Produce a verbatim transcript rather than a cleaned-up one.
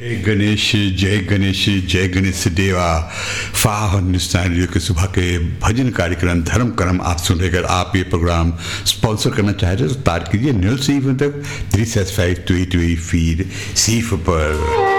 जय गणेश जय गणेश जय गणेश देवा। फाह हिंदुस्तान रेडियो के सुबह के भजन कार्यक्रम धर्म कर्म आप सुन रहे। अगर आप ये प्रोग्राम स्पॉन्सर करना चाहते हैं तो तार कीजिए न्यूल सीफ तक three six five two at feed सीफ पर।